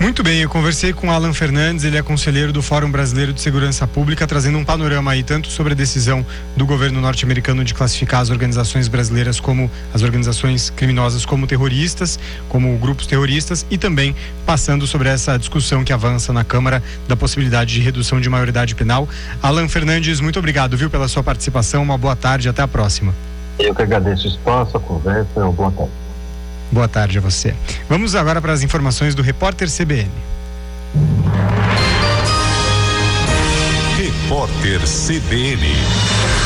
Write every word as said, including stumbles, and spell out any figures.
Muito bem, eu conversei com Alan Fernandes, ele é conselheiro do Fórum Brasileiro de Segurança Pública, trazendo um panorama aí tanto sobre a decisão do governo norte-americano de classificar as organizações brasileiras como as organizações criminosas como terroristas, como grupos terroristas, e também passando sobre essa discussão que avança na Câmara da possibilidade de redução de maioridade penal. Alan Fernandes, muito obrigado, viu, pela sua participação, uma boa tarde, até a próxima. Eu que agradeço o espaço, a conversa, uma boa tarde. Boa tarde a você. Vamos agora para as informações do repórter C B N. Repórter C B N.